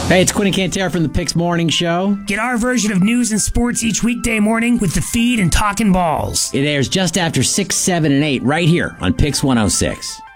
Hey, it's Quinn and Cantera from the Picks Morning Show. Get our version of news and sports each weekday morning with The Feed and Talkin' Balls. It airs just after 6, 7, and 8 right here on Picks 106.